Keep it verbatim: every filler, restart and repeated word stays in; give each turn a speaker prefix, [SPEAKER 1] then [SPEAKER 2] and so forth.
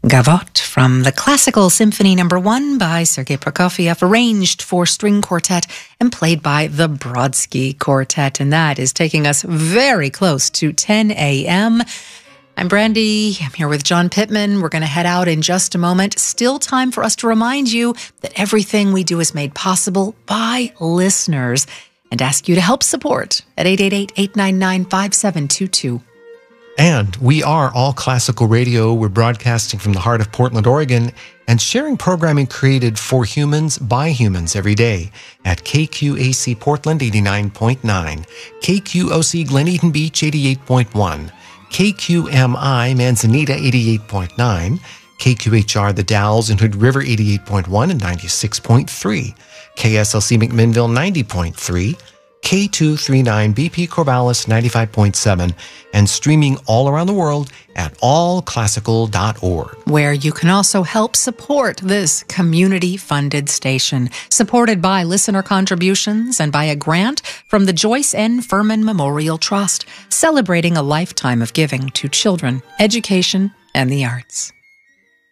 [SPEAKER 1] Gavotte from the Classical Symphony Number One by Sergei Prokofiev, arranged for string quartet and played by the Brodsky Quartet. And that is taking us very close to ten a.m. I'm Brandy. I'm here with John Pittman. We're going to head out in just a moment. Still time for us to remind you that everything we do is made possible by listeners, and ask you to help support at eight eight eight, eight nine nine, five seven two two.
[SPEAKER 2] And we are All Classical Radio. We're broadcasting from the heart of Portland, Oregon, and sharing programming created for humans by humans every day at K Q A C Portland eighty-nine point nine, K Q O C Glen Eden Beach eighty-eight point one, K Q M I Manzanita eighty-eight point nine, K Q H R The Dalles in Hood River eighty-eight point one and ninety-six point three, K S L C McMinnville ninety point three, K two thirty-nine B P Corvallis ninety-five point seven, and streaming all around the world at all classical dot org.
[SPEAKER 1] Where you can also help support this community-funded station, supported by listener contributions and by a grant from the Joyce N. Furman Memorial Trust, celebrating a lifetime of giving to children, education, and the arts.